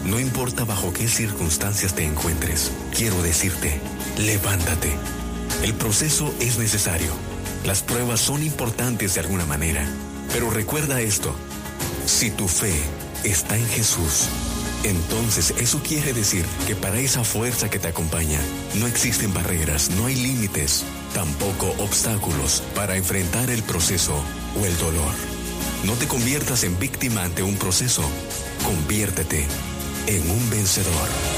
No importa bajo qué circunstancias te encuentres, quiero decirte, levántate. El proceso es necesario. Las pruebas son importantes de alguna manera. Pero recuerda esto, si tu fe está en Jesús, entonces eso quiere decir que para esa fuerza que te acompaña, no existen barreras, no hay límites, tampoco obstáculos para enfrentar el proceso o el dolor. No te conviertas en víctima ante un proceso, conviértete en un vencedor.